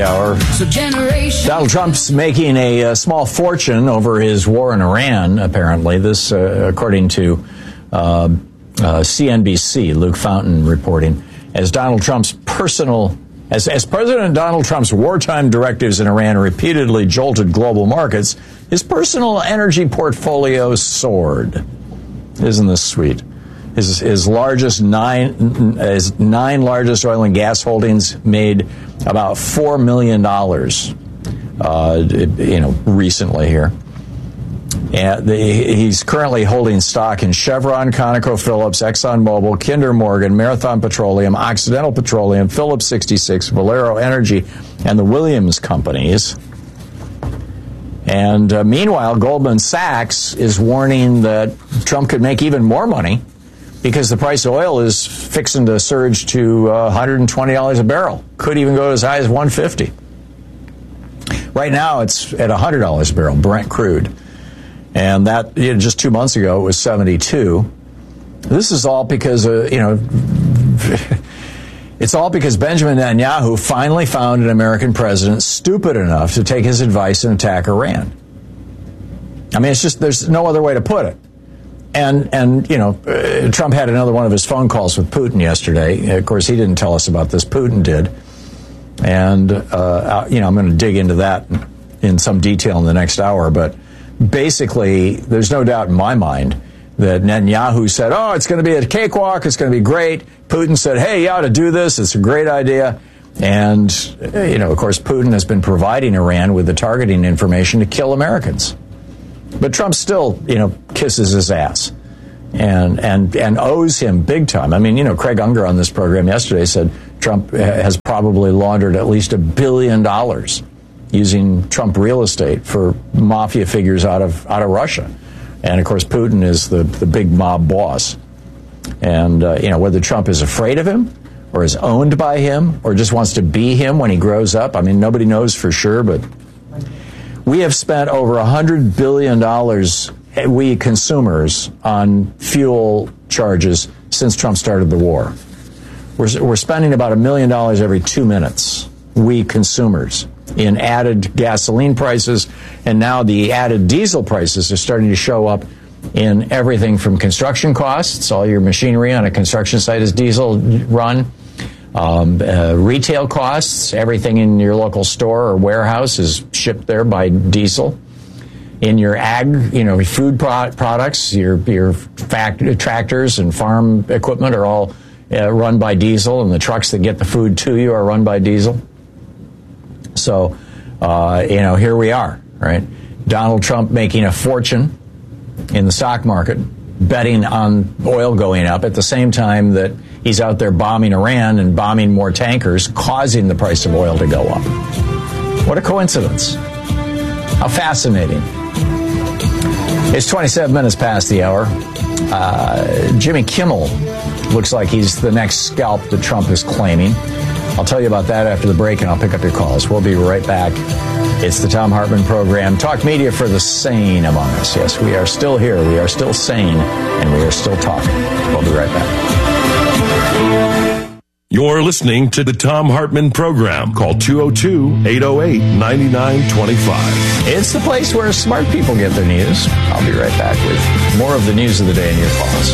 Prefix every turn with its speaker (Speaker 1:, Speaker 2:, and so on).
Speaker 1: Hour. Donald Trump's making a small fortune over his war in Iran, apparently. This, according to CNBC, Luke Fountain reporting. As President Donald Trump's wartime directives in Iran repeatedly jolted global markets, his personal energy portfolio soared. Isn't this sweet? His nine largest oil and gas holdings made about $4 million, recently here. And he's currently holding stock in Chevron, ConocoPhillips, ExxonMobil, Kinder Morgan, Marathon Petroleum, Occidental Petroleum, Phillips 66, Valero Energy, and the Williams companies. And meanwhile, Goldman Sachs is warning that Trump could make even more money because the price of oil is fixing to surge to $120 a barrel. Could even go as high as $150. Right now, it's at $100 a barrel, Brent crude. And that, just 2 months ago, it was 72. This is all because, it's all because Benjamin Netanyahu finally found an American president stupid enough to take his advice and attack Iran. I mean, it's just, there's no other way to put it. And Trump had another one of his phone calls with Putin yesterday. Of course, he didn't tell us about this. Putin did. And, I'm going to dig into that in some detail in the next hour. But basically, there's no doubt in my mind that Netanyahu said, it's going to be a cakewalk. It's going to be great. Putin said, hey, you ought to do this. It's a great idea. And, of course, Putin has been providing Iran with the targeting information to kill Americans. But Trump still, kisses his ass and owes him big time. I mean, Craig Unger on this program yesterday said Trump has probably laundered at least $1 billion using Trump real estate for mafia figures out of Russia. And, of course, Putin is the big mob boss. And, whether Trump is afraid of him or is owned by him or just wants to be him when he grows up, I mean, nobody knows for sure, but we have spent over $100 billion, we consumers, on fuel charges since Trump started the war. We're spending about $1 million every 2 minutes, we consumers, in added gasoline prices, and now the added diesel prices are starting to show up in everything from construction costs. All your machinery on a construction site is diesel run. Retail costs, everything in your local store or warehouse is shipped there by diesel. In your food products, your tractors and farm equipment are all run by diesel, and the trucks that get the food to you are run by diesel. So, here we are, right? Donald Trump making a fortune in the stock market, betting on oil going up at the same time that he's out there bombing Iran and bombing more tankers, causing the price of oil to go up. What a coincidence. How fascinating. It's 27 minutes past the hour. Jimmy Kimmel looks like he's the next scalp that Trump is claiming. I'll tell you about that after the break, and I'll pick up your calls. We'll be right back. It's the Thom Hartmann Program. Talk media for the sane among us. Yes, we are still here. We are still sane, and we are still talking. We'll be right back.
Speaker 2: You're listening to the Thom Hartmann Program. Call 202-808-9925.
Speaker 1: It's the place where smart people get their news. I'll be right back with more of the news of the day in your calls.